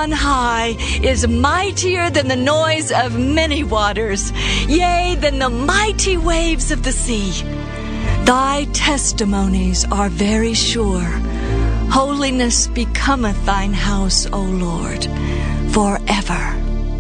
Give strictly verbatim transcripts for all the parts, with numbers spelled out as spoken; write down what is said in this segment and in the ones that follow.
on high is mightier than the noise of many waters, yea, than the mighty waves of the sea. Thy testimonies are very sure. Holiness becometh thine house, O Lord, forever.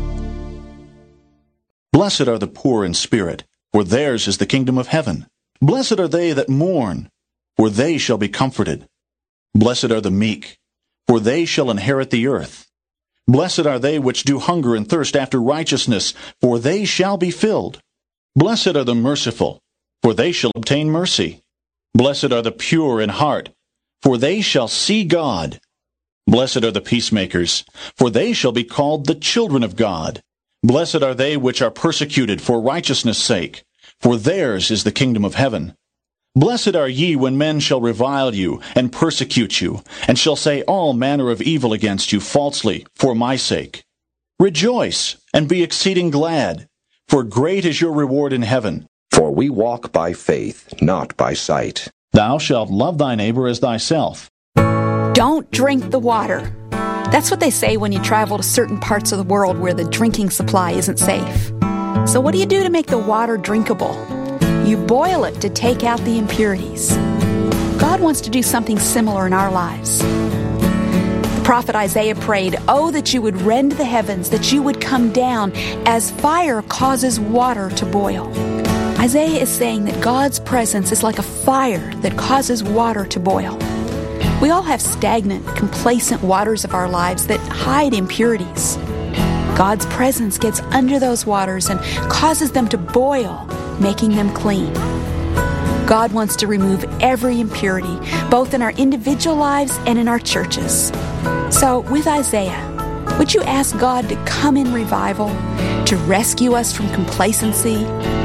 Blessed are the poor in spirit, for theirs is the kingdom of heaven. Blessed are they that mourn, for they shall be comforted. Blessed are the meek, for they shall inherit the earth. Blessed are they which do hunger and thirst after righteousness, for they shall be filled. Blessed are the merciful, for they shall obtain mercy. Blessed are the pure in heart, for they shall see God. Blessed are the peacemakers, for they shall be called the children of God. Blessed are they which are persecuted for righteousness' sake, for theirs is the kingdom of heaven. Blessed are ye when men shall revile you, and persecute you, and shall say all manner of evil against you falsely, for my sake. Rejoice, and be exceeding glad, for great is your reward in heaven. For we walk by faith, not by sight. Thou shalt love thy neighbor as thyself. Don't drink the water. That's what they say when you travel to certain parts of the world where the drinking supply isn't safe. So what do you do to make the water drinkable? You boil it to take out the impurities. God wants to do something similar in our lives. The prophet Isaiah prayed, "Oh, that you would rend the heavens, that you would come down as fire causes water to boil." Isaiah is saying that God's presence is like a fire that causes water to boil. We all have stagnant, complacent waters of our lives that hide impurities. God's presence gets under those waters and causes them to boil, making them clean. God wants to remove every impurity, both in our individual lives and in our churches. So, with Isaiah, would you ask God to come in revival, to rescue us from complacency,